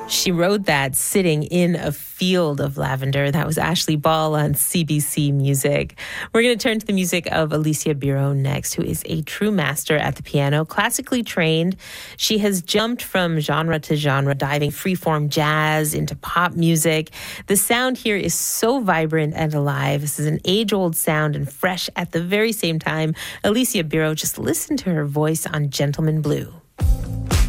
She wrote that sitting in a field of lavender. That was Ashley Ball on CBC Music. We're going to turn to the music of Alicia Biro next, who is a true master at the piano, classically trained. She has jumped from genre to genre, diving freeform jazz into pop music. The sound here is so vibrant and alive. This is an age-old sound and fresh at the very same time. Alicia Biro, just listen to her voice on Gentleman Blue.